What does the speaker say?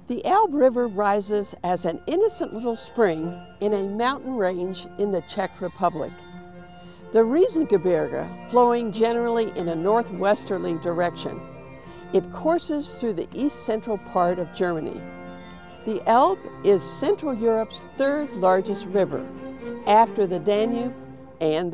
The Elbe River rises as an innocent little spring in a mountain range in the Czech Republic. The Riesengebirge, flowing generally in a northwesterly direction, it courses through the east-central part of Germany. The Elbe is Central Europe's third largest river, after the Danube and